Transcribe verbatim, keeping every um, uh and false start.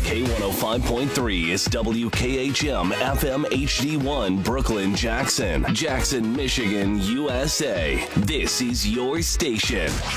K one oh five point three is W K H M F M H D one Brooklyn, Jackson. Jackson, Michigan, U S A. This is your station.